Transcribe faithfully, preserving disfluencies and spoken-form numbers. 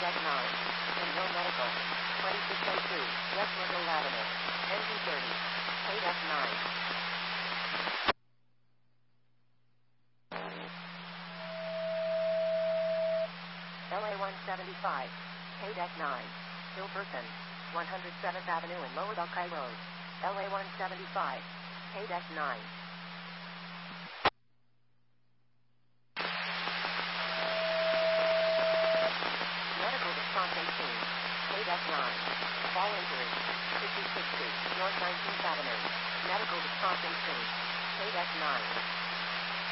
nine. Monroe Medical. twenty-six oh two. West Monroe Avenue. Engine thirty. K nine. L A one seventy-five. K nine. Hilperson. one hundred seventh Avenue and Lower Buckeye Road. L A one seventy-five. K nine. Medical response eighteen. K nine. Fall injury. fifty sixty. North nineteenth Avenue. Medical response eighteen. K nine.